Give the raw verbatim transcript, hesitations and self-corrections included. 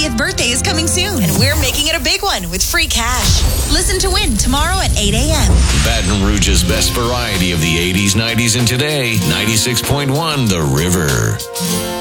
fiftieth birthday is coming soon, and we're making it a big one with free cash. Listen to Win tomorrow at eight a.m. Baton Rouge's best variety of the eighties, nineties, and today. ninety-six point one The River.